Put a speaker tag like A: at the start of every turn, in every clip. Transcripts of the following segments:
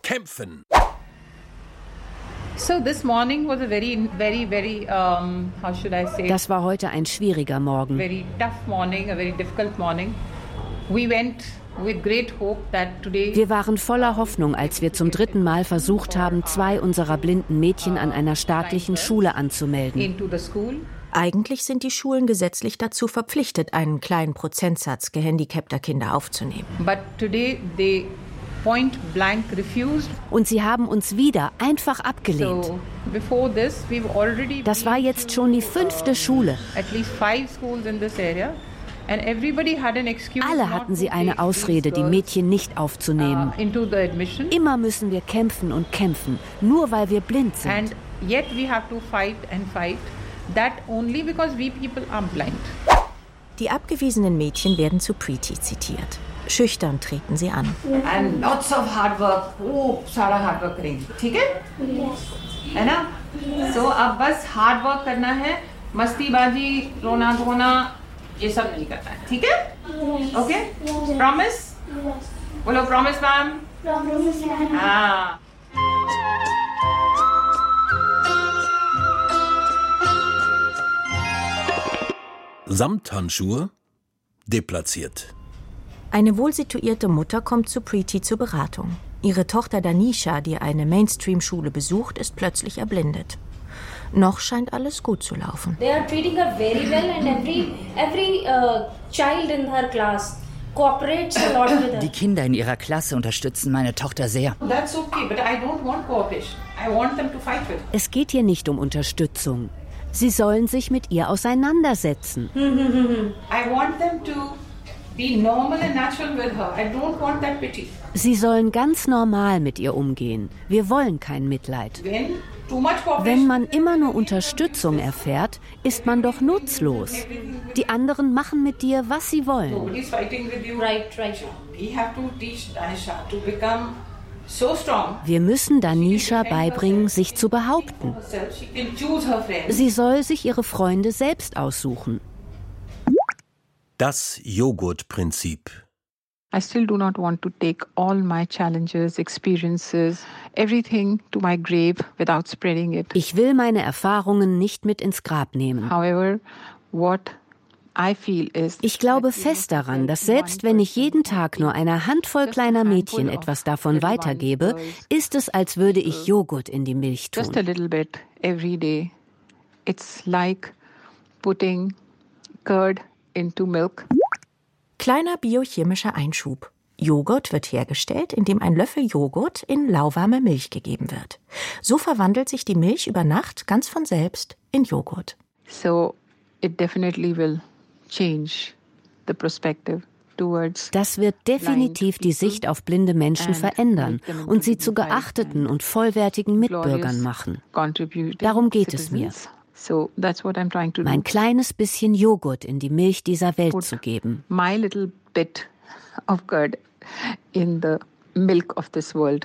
A: kämpfen.
B: Das war heute ein schwieriger Morgen. Wir waren voller Hoffnung, als wir zum 3. Mal versucht haben, 2 unserer blinden Mädchen an einer staatlichen Schule anzumelden.
C: Eigentlich sind die Schulen gesetzlich dazu verpflichtet, einen kleinen Prozentsatz gehandicapter Kinder aufzunehmen.
B: Und sie haben uns wieder einfach abgelehnt. Das war jetzt schon die 5. Schule. Alle hatten sie eine Ausrede, die Mädchen nicht aufzunehmen. Immer müssen wir kämpfen und kämpfen, nur weil wir blind sind.
C: Die abgewiesenen Mädchen werden zu Preeti zitiert. Schüchtern treten sie an.
D: And lots of hard work. Oh, सारा hard work करेंगे, ठीक है? है ना? So अब बस hard work करना है, मस्तीबाजी, रोना धोना, ये सब नहीं करना है, ठीक है? Okay? Promise? बोलो promise ma'am? Promise ma'am. हाँ.
A: Samthandschuhe deplatziert.
C: Eine wohlsituierte Mutter kommt zu Preeti zur Beratung. Ihre Tochter Danisha, die eine Mainstream-Schule besucht, ist plötzlich erblindet. Noch scheint alles gut zu laufen.
E: They are treating her very well and every child in her class cooperates a lot with her.
F: Die Kinder in ihrer Klasse unterstützen meine Tochter sehr.
D: That's okay, but I don't want cooperation. I want them to fight with.
B: Es geht hier nicht um Unterstützung. Sie sollen sich mit ihr auseinandersetzen.
D: I want them to be normal and natural with her. I don't want that pity.
B: Sie sollen ganz normal mit ihr umgehen. Wir wollen kein Mitleid. Wenn man immer nur Unterstützung erfährt, ist man doch nutzlos. Die anderen machen mit dir, was sie wollen. Wir müssen Danisha beibringen, sich zu behaupten. Sie soll sich ihre Freunde selbst aussuchen.
A: Das Joghurtprinzip.
G: I still do not want to take all my challenges, experiences, everything to my grave without spreading it.
B: Ich will meine Erfahrungen nicht mit ins Grab nehmen.
G: However, what I feel is,
B: ich glaube fest daran, dass selbst wenn ich jeden Tag nur einer Handvoll kleiner Mädchen etwas davon weitergebe, ist es, als würde ich Joghurt in die Milch tun.
G: Just a little bit every day. It's like putting curd into milk.
C: Kleiner biochemischer Einschub. Joghurt wird hergestellt, indem ein Löffel Joghurt in lauwarme Milch gegeben wird. So verwandelt sich die Milch über Nacht ganz von selbst in Joghurt.
G: So it definitely will change the perspective.
B: Das wird definitiv die Sicht auf blinde Menschen verändern und sie zu geachteten und vollwertigen Mitbürgern machen. Darum geht es mir. Mein kleines bisschen Joghurt in die Milch dieser Welt zu geben.
G: My little bit of curd in the milk of this world.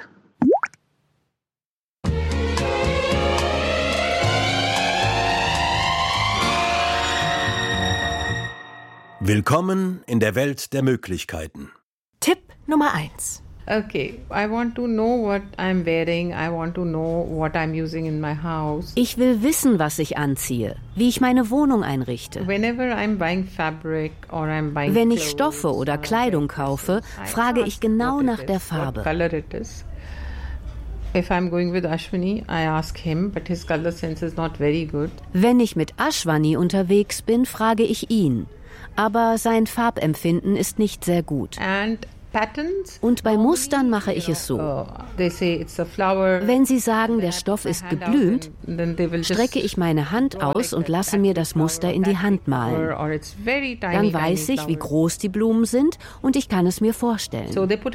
A: Willkommen in der Welt der Möglichkeiten.
C: Tipp Nummer 1.
D: Okay, I want to know what I'm wearing. I want to know what I'm using in my house.
B: Ich will wissen, was ich anziehe, wie ich meine Wohnung einrichte.
D: Whenever I'm buying fabric or I'm buying
B: Wenn ich Stoffe oder Kleidung kaufe, frage ich genau nach der Farbe.
D: What color it is. If I'm going with Ashwini, I ask him, but his color sense is not very good.
B: Wenn ich mit Ashwani unterwegs bin, frage ich ihn. Aber sein Farbempfinden ist nicht sehr gut. Und bei Mustern mache ich es so. Wenn sie sagen, der Stoff ist geblümt, strecke ich meine Hand aus und lasse mir das Muster in die Hand malen. Dann weiß ich, wie groß die Blumen sind und ich kann es mir vorstellen.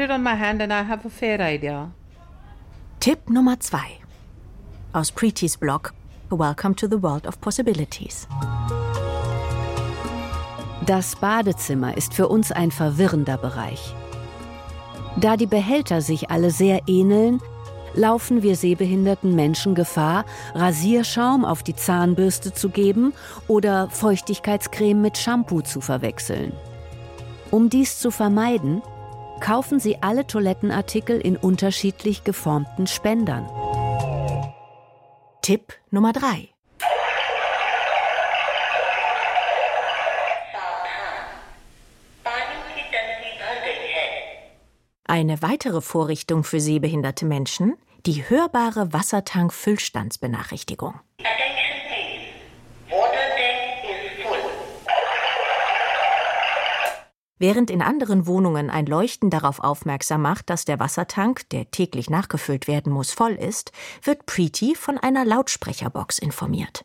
C: Tipp Nummer 2. Aus Preetis Blog Welcome to the World of Possibilities.
B: Das Badezimmer ist für uns ein verwirrender Bereich. Da die Behälter sich alle sehr ähneln, laufen wir sehbehinderten Menschen Gefahr, Rasierschaum auf die Zahnbürste zu geben oder Feuchtigkeitscreme mit Shampoo zu verwechseln. Um dies zu vermeiden, kaufen sie alle Toilettenartikel in unterschiedlich geformten Spendern.
C: Tipp Nummer 3. Eine weitere Vorrichtung für sehbehinderte Menschen, die hörbare Wassertank-Füllstandsbenachrichtigung. Während in anderen Wohnungen ein Leuchten darauf aufmerksam macht, dass der Wassertank, der täglich nachgefüllt werden muss, voll ist, wird Preeti von einer Lautsprecherbox informiert.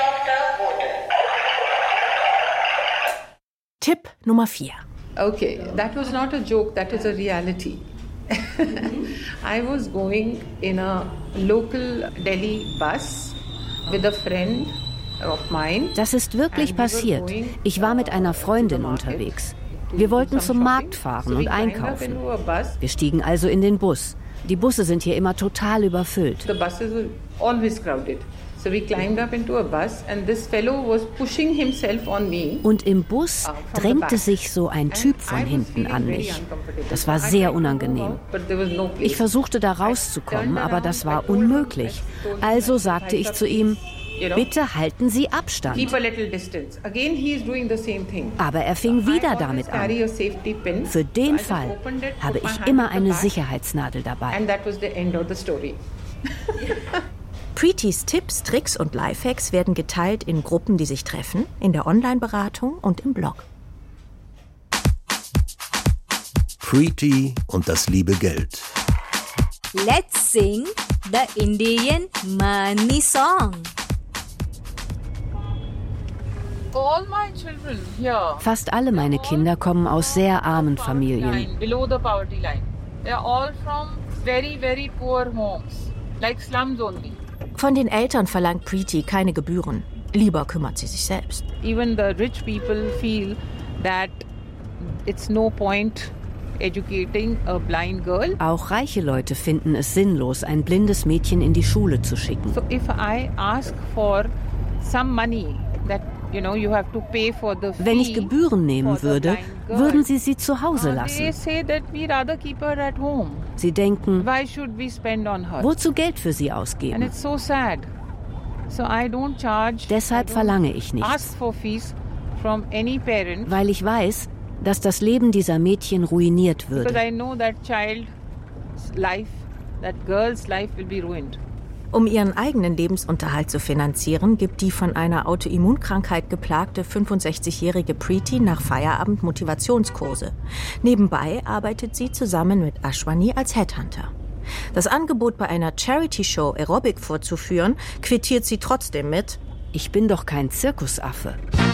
C: Tipp Nummer 4.
D: Okay, that was not a joke, that is a reality. I was going in a local Delhi bus with a friend of mine.
B: Das ist wirklich passiert. Ich war mit einer Freundin unterwegs. Wir wollten zum Markt fahren und einkaufen. Wir stiegen also in den Bus. Die Busse sind hier immer total überfüllt.
D: The buses were always crowded. So we climbed up into a bus and this fellow was pushing himself on me.
B: Und im Bus drängte sich so ein Typ von hinten an mich. Das war sehr unangenehm. Ich versuchte da rauszukommen, aber das war unmöglich. Also sagte ich zu ihm: Bitte halten Sie Abstand. Aber er fing wieder damit an. Für den Fall habe ich immer eine Sicherheitsnadel dabei.
C: Preetis Tipps, Tricks und Lifehacks werden geteilt in Gruppen, die sich treffen, in der Online-Beratung und im Blog.
A: Preeti und das liebe Geld.
H: Let's sing the Indian money song.
B: Fast alle meine Kinder kommen aus sehr armen Familien.
C: Von den Eltern verlangt Preeti keine Gebühren. Lieber kümmert sie sich selbst.
D: Even the rich people feel that it's no point educating a blind girl.
B: Auch reiche Leute finden es sinnlos, ein blindes Mädchen in die Schule zu schicken.
D: So if I ask for some money that you have to pay for the fee.
B: Wenn ich Gebühren nehmen würde, würden sie zu Hause lassen.
D: They say that we rather keep her at home.
B: Sie denken,
D: why should we spend on her?
B: Wozu Geld für sie ausgeben?
D: And it's so sad. So I don't charge.
B: Deshalb verlange ich nichts.
D: Ask for fees from any parent.
B: Weil ich weiß, dass das Leben dieser Mädchen ruiniert würde.
D: Because I know that child's life, that girl's life will be ruined.
C: Um ihren eigenen Lebensunterhalt zu finanzieren, gibt die von einer Autoimmunkrankheit geplagte 65-jährige Preeti nach Feierabend Motivationskurse. Nebenbei arbeitet sie zusammen mit Ashwani als Headhunter. Das Angebot, bei einer Charity-Show Aerobic vorzuführen, quittiert sie trotzdem mit:
B: Ich bin doch kein Zirkusaffe.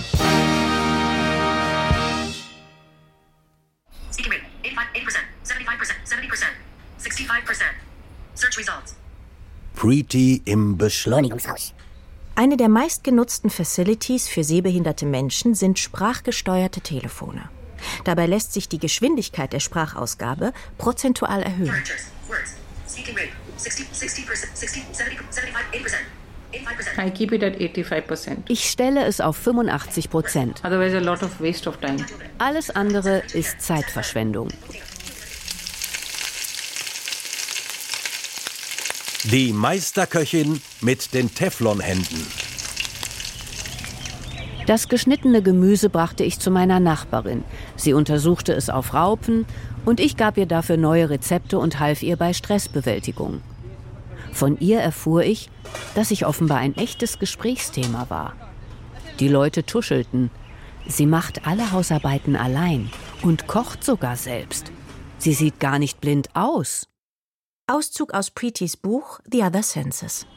I: Speaking rate 85%, 75%, 70%, 65%. Search results.
A: Preeti im Beschleunigungshaus.
C: Eine der meistgenutzten Facilities für sehbehinderte Menschen sind sprachgesteuerte Telefone. Dabei lässt sich die Geschwindigkeit der Sprachausgabe prozentual erhöhen.
D: I keep it at 85%.
B: Ich stelle es auf 85%.
D: Otherwise a lot of waste of time.
B: Alles andere ist Zeitverschwendung.
A: Die Meisterköchin mit den Teflonhänden.
B: Das geschnittene Gemüse brachte ich zu meiner Nachbarin. Sie untersuchte es auf Raupen und ich gab ihr dafür neue Rezepte und half ihr bei Stressbewältigung. Von ihr erfuhr ich, dass ich offenbar ein echtes Gesprächsthema war. Die Leute tuschelten. Sie macht alle Hausarbeiten allein und kocht sogar selbst. Sie sieht gar nicht blind aus.
C: Auszug aus Preetis Buch The Other Senses.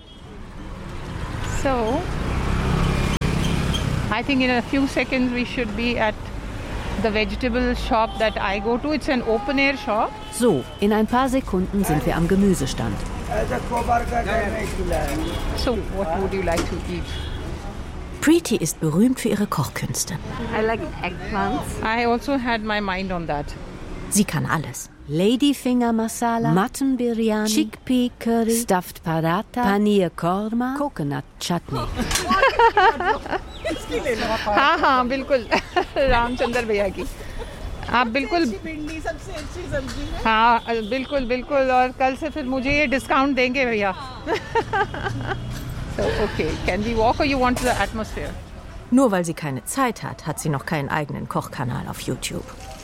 D: So, I think in a few seconds we should be at the vegetable shop that I go to. It's an open-air shop.
B: So, in ein paar Sekunden sind wir am Gemüsestand.
D: So, what would you like to eat?
C: Preeti ist berühmt für ihre Kochkünste.
E: I like eggplants.
D: I also had my mind on that.
C: Sie kann alles.
B: Ladyfinger Masala, Mutton Biryani, Chickpea Curry, Stuffed Paratha, Paneer Korma, Coconut Chutney.
D: हाँ हाँ बिल्कुल रामचंद्र भैया की. आप बिल्कुल हाँ बिल्कुल बिल्कुल और कल से फिर मुझे ये डिस्काउंट देंगे भैया. So, okay, can we walk or you want the atmosphere?
C: Nur weil sie keine Zeit hat, hat sie noch keinen eigenen Kochkanal auf YouTube.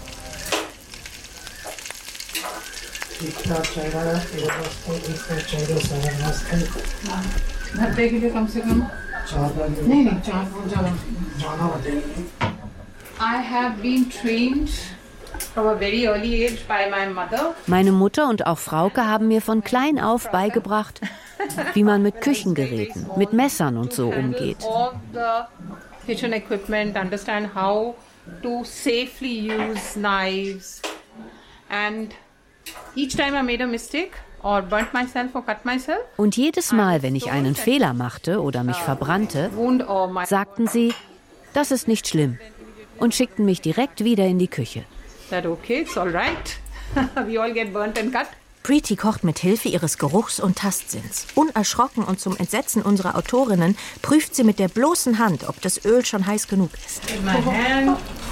D: I have been trained from a very early age by my mother.
B: Meine Mutter und auch Frauke haben mir von klein auf beigebracht, wie man mit Küchengeräten, mit Messern und so umgeht.
D: Kitchen equipment, understand how to safely use knives. And each time I made a mistake or burnt myself or cut myself.
B: Und jedes Mal, wenn ich einen Fehler machte oder mich verbrannte, sagten sie, das ist nicht schlimm und schickten mich direkt wieder in die Küche.
D: That okay, it's all right. We all get burnt and cut.
C: Preeti kocht mit Hilfe ihres Geruchs- und Tastsinns. Unerschrocken und zum Entsetzen unserer Autorinnen prüft sie mit der bloßen Hand, ob das Öl schon heiß genug ist.
D: In my hand,